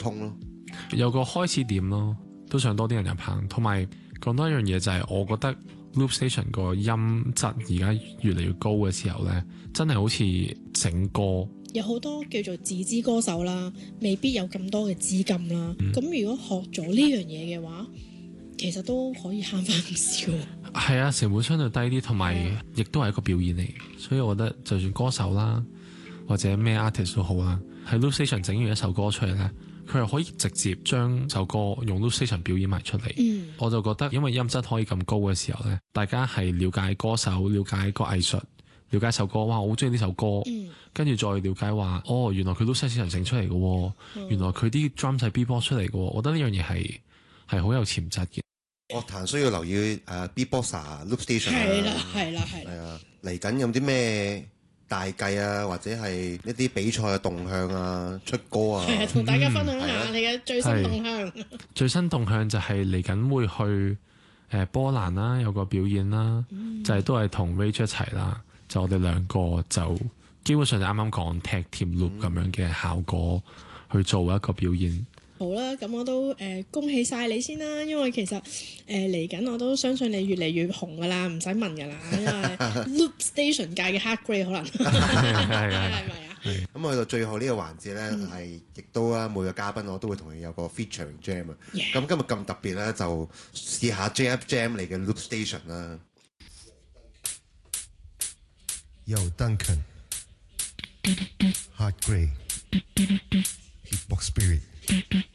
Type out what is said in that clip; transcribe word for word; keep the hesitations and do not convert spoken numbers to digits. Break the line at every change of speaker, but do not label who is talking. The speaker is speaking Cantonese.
通咯，
有個開始點咯，都想多啲人入行。同埋講多一樣嘢就係，我覺得 Loop Station 個音質而家越嚟越高嘅時候呢，真係好似整歌。
有好多叫做自資歌手啦，未必有咁多嘅資金啦。咁、嗯、如果學咗呢樣嘢嘅話，其實都可以慳翻唔少。
係啊，成本相對低啲，同埋亦都係一個表演嚟。所以我覺得就算歌手啦，或者咩 artist 都好啦，喺 Loop Station 整完一首歌出嚟呢，佢係可以直接將首歌用 Loop Station 表演埋出嚟。嗯、我就覺得因為音質可以咁高嘅時候呢，大家係了解歌手、了解個藝術、了解首歌，哇！我好中意呢首歌，跟住、嗯、再了解話，哦，原來佢都 Loop Station 整出嚟嘅，嗯、原來佢啲 drum 係 Beatbox 出嚟嘅，我覺得呢樣嘢係係好有潛質嘅。
樂壇需要留意誒 Beatboxer Loop Station 啊，
係啦係啦係。
係啊，嚟緊有啲咩大計啊，或者係一啲比賽嘅動向啊，出歌啊，係啊，
同大家分享下你嘅最新動向。
最新動向就係嚟緊會去誒波蘭啦，有個表演啦，嗯、就係都係同 Rachel 一齊啦。就我哋兩個就基本上就啱啱講 tag team loop 咁樣嘅效果去做一個表演。
好啦，咁我都誒、呃、恭喜晒你先啦，因為其實誒嚟緊我都相信你越嚟越紅噶啦，唔使問噶啦，因為 Loop Station 界嘅 hard grade 可能係咪啊？
咁去到最後呢個環節咧，係亦、嗯、都啦，每個嘉賓我都會同你有個 featuring jam 啊。咁 Yeah. 今日咁特別咧，就試下 J F Jam 嚟嘅 Loop Station 啦。
Yo Duncan Hard grade Hip Hop Spirit